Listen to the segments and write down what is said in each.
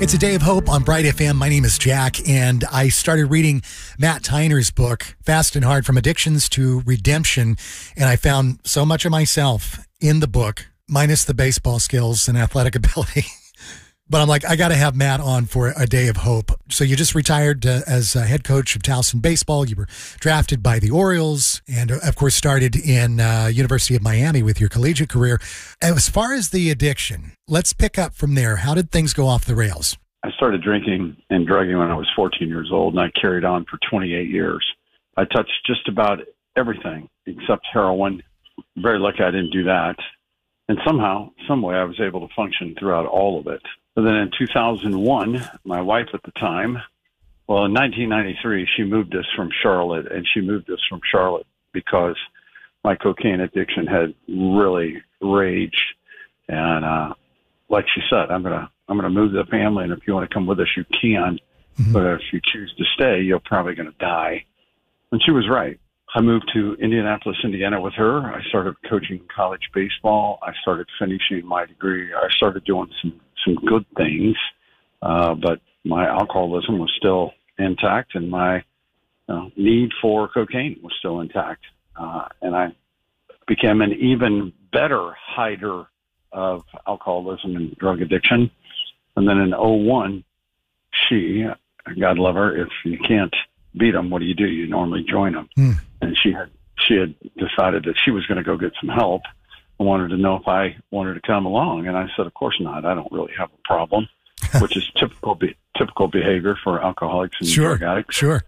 It's a day of hope on Bright FM. My name is Jack, and I started reading Matt Tyner's book, Fast and Hard: From Addictions to Redemption, and I found so much of myself in the book, minus the baseball skills and athletic ability. But I'm like, I got to have Matt on for a day of hope. So you just retired as head coach of Towson Baseball. You were drafted by the Orioles and, of course, started in University of Miami with your collegiate career. As far as the addiction, let's pick up from there. How did things go off the rails? I started drinking and drugging when I was 14 years old, and I carried on for 28 years. I touched just about everything except heroin. Very lucky I didn't do that. And somehow, some way, I was able to function throughout all of it. But then in 2001, my wife at the time, well, in 1993, she moved us from Charlotte, and she moved us from Charlotte because my cocaine addiction had really raged. And like she said, I'm gonna move the family, and if you want to come with us, you can. Mm-hmm. But if you choose to stay, you're probably going to die. And she was right. I moved to Indianapolis, Indiana with her. I started coaching college baseball. I started finishing my degree. I started doing some good things, but my alcoholism was still intact, and my need for cocaine was still intact. And I became an even better hider of alcoholism and drug addiction. And then in 2001, she, God love her, if you can't beat them, what do? You normally join them. And she had decided that she was going to go get some help. I wanted to know if I wanted to come along, and I said, "Of course not. I don't really have a problem," which is typical behavior for alcoholics and drug addicts. Sure.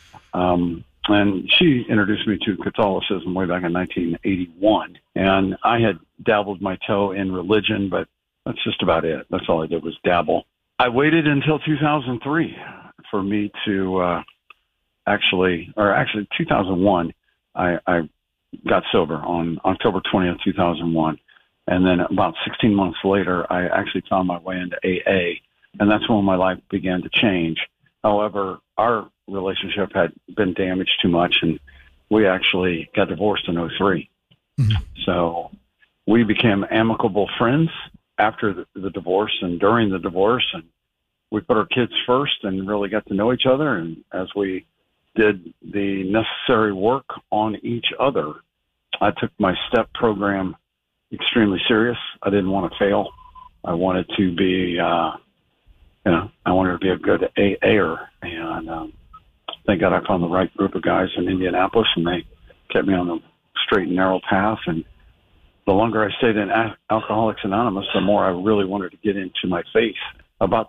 And she introduced me to Catholicism way back in 1981, and I had dabbled my toe in religion, but that's just about it. That's all I did was dabble. I waited until 2003 for me to actually 2001. I got sober on October 20th, 2001. And then about 16 months later, I actually found my way into AA. And that's when my life began to change. However, our relationship had been damaged too much, and we actually got divorced in 2003. Mm-hmm. So we became amicable friends after the divorce and during the divorce. And we put our kids first and really got to know each other. And as we did the necessary work on each other, I took my STEP program extremely serious. I didn't want to fail. I wanted to be, I wanted to be a good AA'er. And thank God I found the right group of guys in Indianapolis, and they kept me on the straight and narrow path. And the longer I stayed in Alcoholics Anonymous, the more I really wanted to get into my faith. About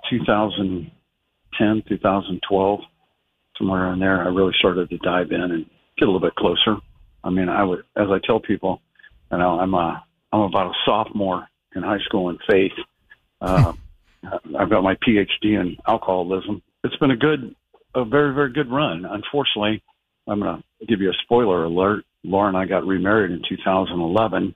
2010, 2012, somewhere in there, I really started to dive in and get a little bit closer. I mean, as I tell people, I'm about a sophomore in high school in faith. I've got my PhD in alcoholism. It's been a very, very good run. Unfortunately, I'm going to give you a spoiler alert. Laura and I got remarried in 2011.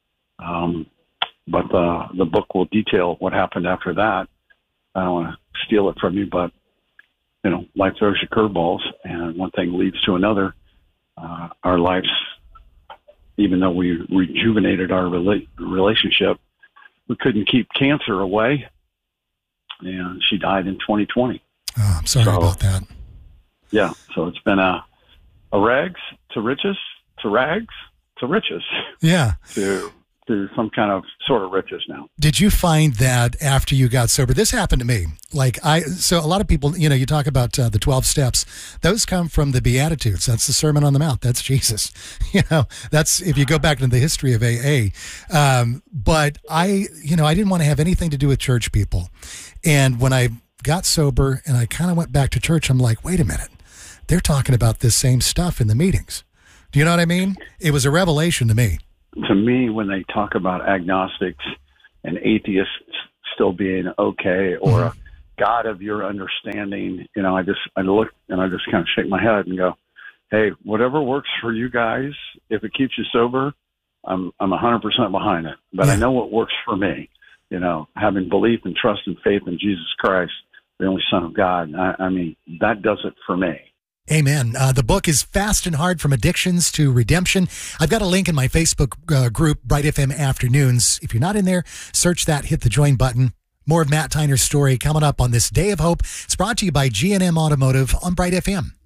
But the book will detail what happened after that. I don't want to steal it from you, but life throws you curveballs, and one thing leads to another. Our lives, even though we rejuvenated our relationship, we couldn't keep cancer away, and she died in 2020. Oh, I'm sorry about that. Yeah, so it's been a rags to riches, to rags to riches. Yeah. to some kind of sort of riches now. Did you find that after you got sober? This happened to me. So a lot of people, you talk about the 12 steps. Those come from the Beatitudes. That's the Sermon on the Mount. That's Jesus. That's if you go back into the history of AA. But I didn't want to have anything to do with church people. And when I got sober and I kind of went back to church, I'm like, wait a minute. They're talking about this same stuff in the meetings. Do you know what I mean? It was a revelation to me. To me, when they talk about agnostics and atheists still being okay, or a God of your understanding, I look and I just kind of shake my head and go, hey, whatever works for you guys, if it keeps you sober, I'm 100% behind it. But I know what works for me, having belief and trust and faith in Jesus Christ, the only Son of God. I mean, that does it for me. Amen. The book is Fast and Hard: From Addictions to Redemption. I've got a link in my Facebook group, Bright FM Afternoons. If you're not in there, search that, hit the join button. More of Matt Tyner's story coming up on this Day of Hope. It's brought to you by G&M Automotive on Bright FM.